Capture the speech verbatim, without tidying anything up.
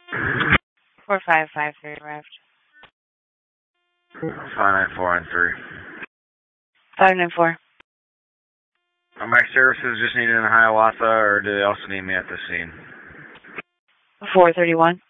four five five three arrived. five nine four on three. five nine four. Are my services just needed in Hiawatha, or do they also need me at the scene? four thirty-one.